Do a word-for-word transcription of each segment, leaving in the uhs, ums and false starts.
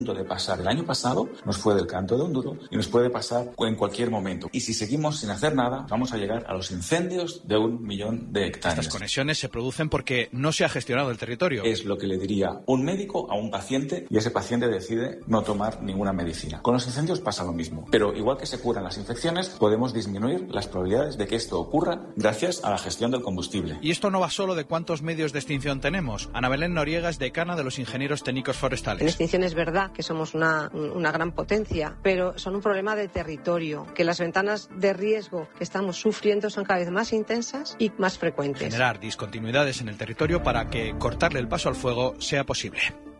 de pasar. El año pasado nos fue del canto de un duro y nos puede pasar en cualquier momento. Y si seguimos sin hacer nada, vamos a llegar a los incendios de un millón de hectáreas. Estas conexiones se producen porque no se ha gestionado el territorio. Es lo que le diría un médico a un paciente y ese paciente decide no tomar ninguna medicina. Con los incendios pasa lo mismo, pero igual que se curan las infecciones, podemos disminuir las probabilidades de que esto ocurra gracias a la gestión del combustible. Y esto no va solo de cuántos medios de extinción tenemos. Ana Belén Noriega es decana de los ingenieros técnicos forestales. En extinción es verdad que somos una, una gran potencia, pero son un problema de territorio, que las ventanas de riesgo que estamos sufriendo son cada vez más intensas y más frecuentes. Generar discontinuidades en el territorio para que cortarle el paso al fuego sea posible.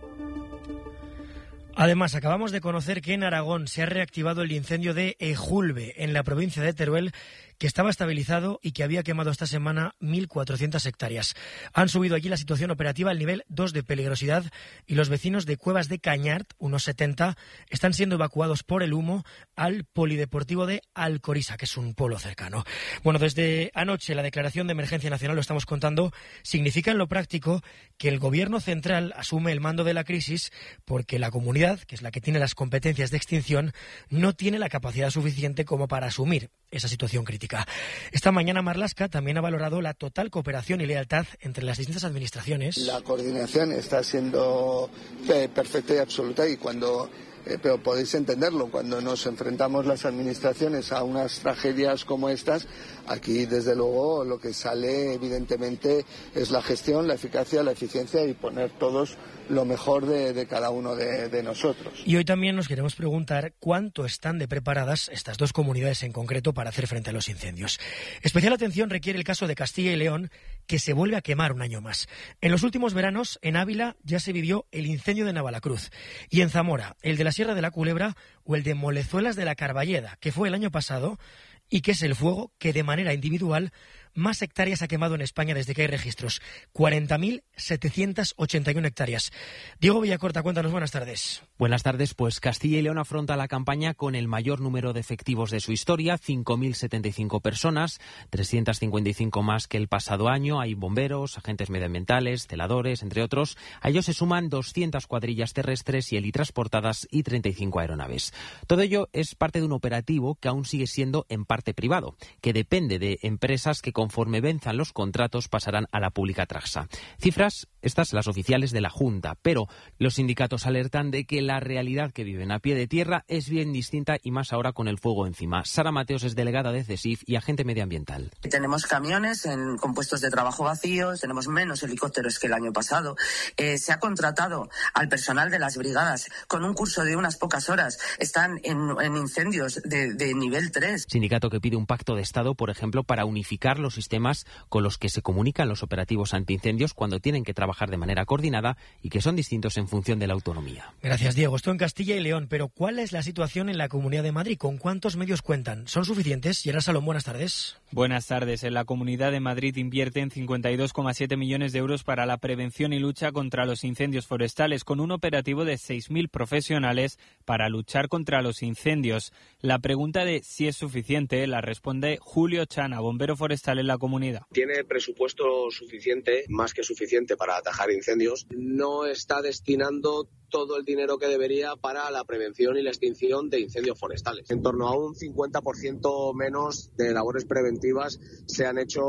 Además, acabamos de conocer que en Aragón se ha reactivado el incendio de Ejulbe, en la provincia de Teruel, que estaba estabilizado y que había quemado esta semana mil cuatrocientas hectáreas. Han subido allí la situación operativa al nivel dos de peligrosidad y los vecinos de Cuevas de Cañart, unos setenta, están siendo evacuados por el humo al polideportivo de Alcoriza, que es un pueblo cercano. Bueno, desde anoche la declaración de emergencia nacional, lo estamos contando, significa en lo práctico que el gobierno central asume el mando de la crisis porque la comunidad, que es la que tiene las competencias de extinción, no tiene la capacidad suficiente como para asumir esa situación crítica. Esta mañana Marlaska también ha valorado la total cooperación y lealtad entre las distintas administraciones. La coordinación está siendo perfecta y absoluta y cuando... Eh, pero podéis entenderlo, cuando nos enfrentamos las administraciones a unas tragedias como estas, aquí desde luego lo que sale evidentemente es la gestión, la eficacia, la eficiencia y poner todos lo mejor de, de cada uno de, de nosotros. Y hoy también nos queremos preguntar cuánto están de preparadas estas dos comunidades en concreto para hacer frente a los incendios. Especial atención requiere el caso de Castilla y León, que se vuelve a quemar un año más. En los últimos veranos, en Ávila ya se vivió el incendio de Navalacruz y en Zamora, el de la Sierra de la Culebra o el de Molezuelas de la Carballeda, que fue el año pasado y que es el fuego que de manera individual más hectáreas ha quemado en España desde que hay registros. cuarenta mil setecientas ochenta y una hectáreas. Diego Villacorta, cuéntanos, buenas tardes. Buenas tardes, pues Castilla y León afronta la campaña con el mayor número de efectivos de su historia, cinco mil setenta y cinco personas, trescientas cincuenta y cinco más que el pasado año. Hay bomberos, agentes medioambientales, celadores, entre otros. A ellos se suman doscientas cuadrillas terrestres y helitransportadas y treinta y cinco aeronaves. Todo ello es parte de un operativo que aún sigue siendo en parte privado, que depende de empresas que conforme venzan los contratos pasarán a la pública Traxa. Cifras, estas las oficiales de la Junta, pero los sindicatos alertan de que la realidad que viven a pie de tierra es bien distinta y más ahora con el fuego encima. Sara Mateos es delegada de CESIF y agente medioambiental. Tenemos camiones en, con puestos de trabajo vacíos, tenemos menos helicópteros que el año pasado. Eh, se ha contratado al personal de las brigadas con un curso de unas pocas horas. Están en, en incendios de, de nivel tres. Sindicato que pide un pacto de Estado, por ejemplo, para unificar los sistemas con los que se comunican los operativos antiincendios cuando tienen que trabajar de manera coordinada y que son distintos en función de la autonomía. Gracias, Diego. Esto en Castilla y León, pero ¿cuál es la situación en la Comunidad de Madrid? ¿Con cuántos medios cuentan? ¿Son suficientes? Gerard Salón, buenas tardes. Buenas tardes. En la Comunidad de Madrid invierten cincuenta y dos coma siete millones de euros para la prevención y lucha contra los incendios forestales, con un operativo de seis mil profesionales para luchar contra los incendios. La pregunta de si es suficiente la responde Julio Chana, bombero forestal en la comunidad. Tiene presupuesto suficiente, más que suficiente, para atajar incendios. No está destinando todo el dinero que debería para la prevención y la extinción de incendios forestales. En torno a un cincuenta por ciento menos de labores preventivas se han hecho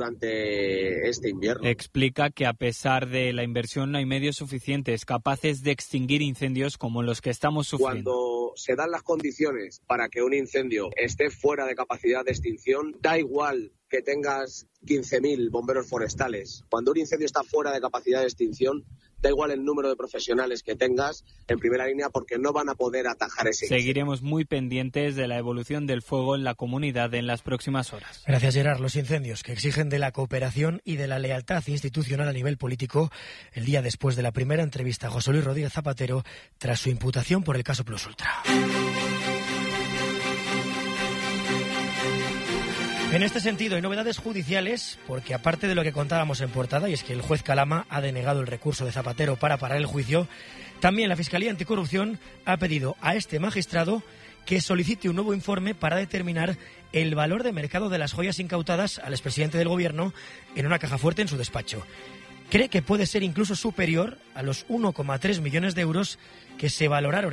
durante este invierno. Explica que a pesar de la inversión no hay medios suficientes capaces de extinguir incendios como los que estamos sufriendo. Cuando se dan las condiciones para que un incendio esté fuera de capacidad de extinción, da igual que tengas quince mil bomberos forestales. Cuando un incendio está fuera de capacidad de extinción, da igual el número de profesionales que tengas en primera línea porque no van a poder atajar ese incendio. Seguiremos muy pendientes de la evolución del fuego en la comunidad en las próximas horas. Gracias, Gerard. Los incendios que exigen de la cooperación y de la lealtad institucional a nivel político el día después de la primera entrevista a José Luis Rodríguez Zapatero tras su imputación por el caso Plus Ultra. En este sentido, hay novedades judiciales, porque aparte de lo que contábamos en portada, y es que el juez Calama ha denegado el recurso de Zapatero para parar el juicio, también la Fiscalía Anticorrupción ha pedido a este magistrado que solicite un nuevo informe para determinar el valor de mercado de las joyas incautadas al expresidente del Gobierno en una caja fuerte en su despacho. cree que puede ser incluso superior a los uno coma tres millones de euros que se valoraron